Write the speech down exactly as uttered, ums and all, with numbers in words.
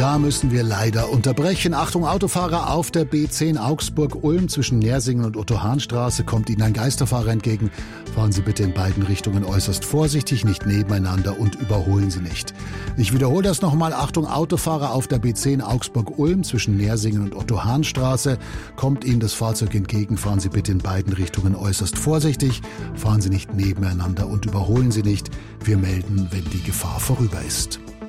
Da müssen wir leider unterbrechen. Achtung Autofahrer, auf der B zehn Augsburg-Ulm zwischen Nersingen und Otto-Hahn-Straße kommt Ihnen ein Geisterfahrer entgegen. Fahren Sie bitte in beiden Richtungen äußerst vorsichtig, nicht nebeneinander und überholen Sie nicht. Ich wiederhole das nochmal. Achtung Autofahrer, auf der B zehn Augsburg-Ulm zwischen Nersingen und Otto-Hahn-Straße kommt Ihnen das Fahrzeug entgegen. Fahren Sie bitte in beiden Richtungen äußerst vorsichtig. Fahren Sie nicht nebeneinander und überholen Sie nicht. Wir melden, wenn die Gefahr vorüber ist.